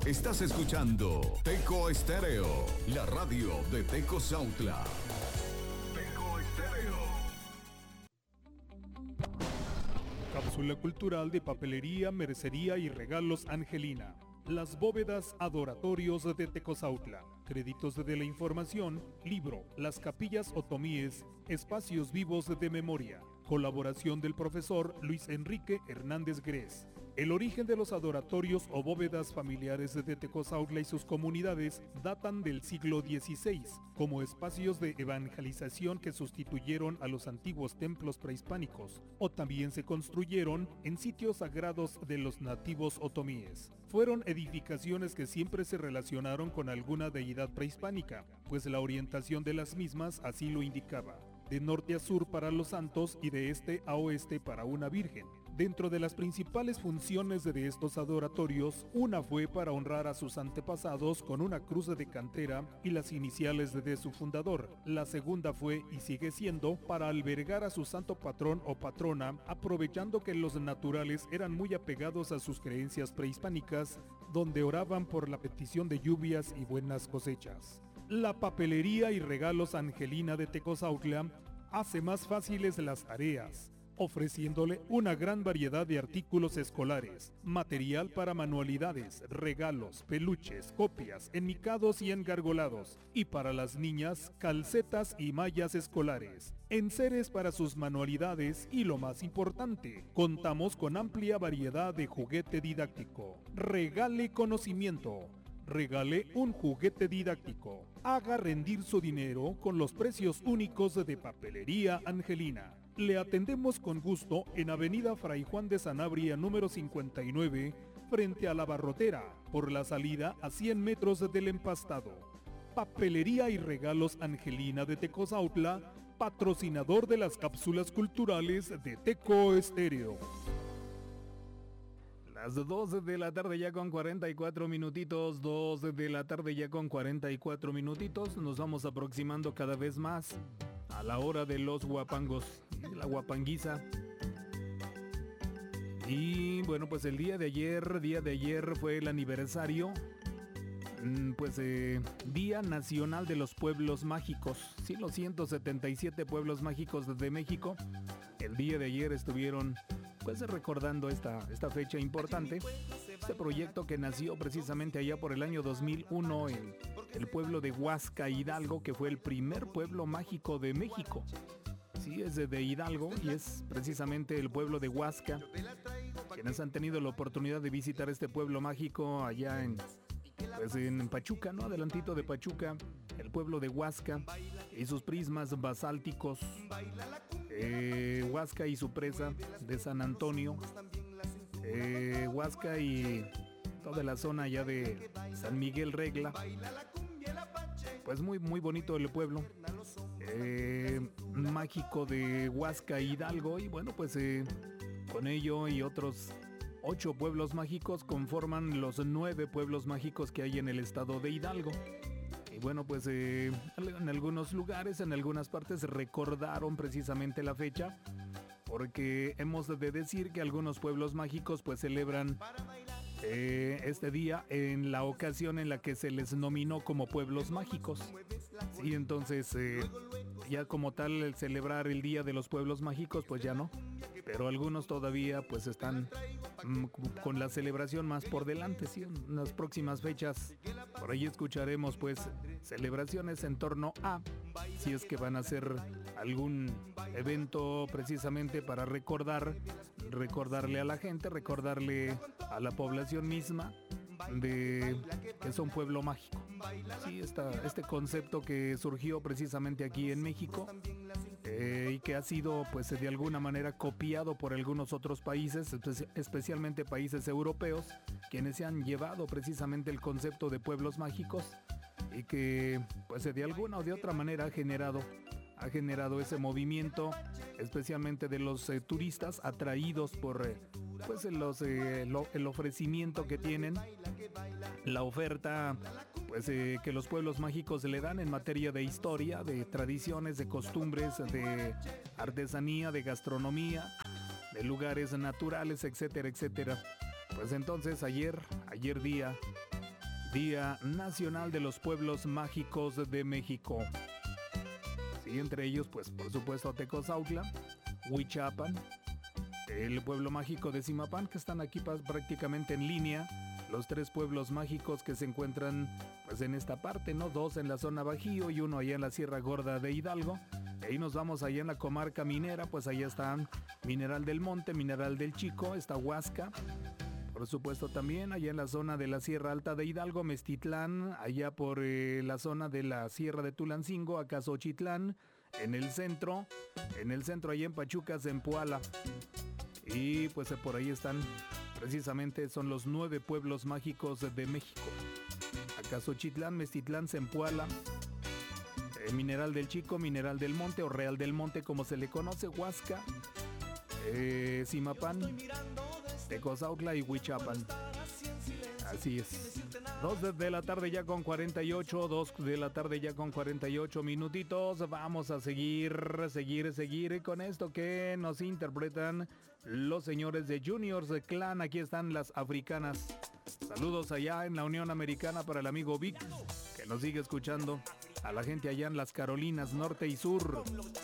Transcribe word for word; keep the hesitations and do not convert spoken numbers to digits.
Estás escuchando Teco Estéreo, la radio de Tecozautla. Teco Estéreo. Cápsula cultural de papelería, mercería y regalos Angelina. Las bóvedas adoratorios de Tecozautla. Créditos de la información, libro, Las capillas otomíes, espacios vivos de memoria. Colaboración del profesor Luis Enrique Hernández Grez. El origen de los adoratorios o bóvedas familiares de Tecozautla y sus comunidades datan del siglo dieciséis, como espacios de evangelización que sustituyeron a los antiguos templos prehispánicos, o también se construyeron en sitios sagrados de los nativos otomíes. Fueron edificaciones que siempre se relacionaron con alguna deidad prehispánica, pues la orientación de las mismas así lo indicaba. De norte a sur para los santos y de este a oeste para una virgen. Dentro de las principales funciones de estos adoratorios, una fue para honrar a sus antepasados con una cruz de cantera y las iniciales de su fundador. La segunda fue, y sigue siendo, para albergar a su santo patrón o patrona, aprovechando que los naturales eran muy apegados a sus creencias prehispánicas, donde oraban por la petición de lluvias y buenas cosechas. La papelería y regalos Angelina de Tecozautla hace más fáciles las tareas, ofreciéndole una gran variedad de artículos escolares, material para manualidades, regalos, peluches, copias, enmicados y engargolados, y para las niñas, calcetas y mallas escolares, enseres para sus manualidades y lo más importante, contamos con amplia variedad de juguete didáctico. Regale conocimiento. Regale un juguete didáctico. Haga rendir su dinero con los precios únicos de Papelería Angelina. Le atendemos con gusto en Avenida Fray Juan de Sanabria número cincuenta y nueve, frente a la Barrotera, por la salida a cien metros del Empastado. Papelería y regalos Angelina de Tecozautla, patrocinador de las cápsulas culturales de Teco Estéreo. Las dos de la tarde ya con cuarenta y cuatro minutitos, dos de la tarde ya con cuarenta y cuatro minutitos, nos vamos aproximando cada vez más a la hora de los guapangos, de la guapanguiza. Y bueno, pues el día de ayer, día de ayer fue el aniversario, pues eh, Día Nacional de los Pueblos Mágicos. Sí, los ciento setenta y siete pueblos mágicos de México, el día de ayer estuvieron pues recordando esta, esta fecha importante, este proyecto que nació precisamente allá por el año dos mil uno en el pueblo de Huasca, Hidalgo, que fue el primer pueblo mágico de México. Sí, es de Hidalgo y es precisamente el pueblo de Huasca. Quienes han tenido la oportunidad de visitar este pueblo mágico allá en, pues en Pachuca, ¿no? Adelantito de Pachuca, el pueblo de Huasca y sus prismas basálticos. Eh, Huasca y su presa de San Antonio, eh, Huasca y toda la zona ya de San Miguel Regla, pues muy muy bonito el pueblo eh, mágico de Huasca Hidalgo. Y bueno, pues eh, con ello y otros ocho pueblos mágicos conforman los nueve pueblos mágicos que hay en el estado de Hidalgo. Y bueno, pues eh, en algunos lugares, en algunas partes recordaron precisamente la fecha, porque hemos de decir que algunos pueblos mágicos pues celebran eh, este día en la ocasión en la que se les nominó como pueblos mágicos. Sí, entonces eh, ya como tal el celebrar el Día de los Pueblos Mágicos pues ya no, pero algunos todavía pues están mm, con la celebración más por delante, sí, en las próximas fechas. Por ahí escucharemos pues celebraciones en torno a, si es que van a hacer algún evento precisamente para recordar, recordarle a la gente, recordarle a la población misma de que es un pueblo mágico. Sí, esta, este concepto que surgió precisamente aquí en México eh, y que ha sido pues de alguna manera copiado por algunos otros países, espe- especialmente países europeos, quienes se han llevado precisamente el concepto de pueblos mágicos y que pues de alguna o de otra manera ha generado ha generado ese movimiento, especialmente de los eh, turistas atraídos por eh, pues los, eh, lo, el ofrecimiento que tienen, la oferta pues eh, que los pueblos mágicos le dan en materia de historia, de tradiciones, de costumbres, de artesanía, de gastronomía, de lugares naturales, etcétera, etcétera. Pues entonces ayer, ayer día Día Nacional de los Pueblos Mágicos de México. Sí, entre ellos, pues, por supuesto, Tecozautla, Huichapan, el pueblo mágico de Zimapán, que están aquí prácticamente en línea. Los tres pueblos mágicos que se encuentran, pues, en esta parte, ¿no? Dos en la zona Bajío y uno allá en la Sierra Gorda de Hidalgo. De ahí nos vamos allá en la comarca minera, pues allá están Mineral del Monte, Mineral del Chico, está Huasca. Por supuesto también allá en la zona de la Sierra Alta de Hidalgo, Mestitlán, allá por eh, la zona de la Sierra de Tulancingo, acá Xochitlán, en el centro, en el centro allá en Pachuca, Zempoala. Y pues eh, por ahí están, precisamente son los nueve pueblos mágicos de México. Acá Xochitlán, Mestitlán, Zempoala, eh, Mineral del Chico, Mineral del Monte o Real del Monte como se le conoce, Huasca, eh, Zimapán, Tecozautla y Huichapan. Así es. Dos de la tarde ya con cuarenta y ocho, dos de la tarde ya con cuarenta y ocho minutitos. Vamos a seguir, seguir, seguir con esto que nos interpretan los señores de Juniors Clan. Aquí están las africanas. Saludos allá en la Unión Americana para el amigo Vic, que nos sigue escuchando. A la gente allá en las Carolinas Norte y Sur.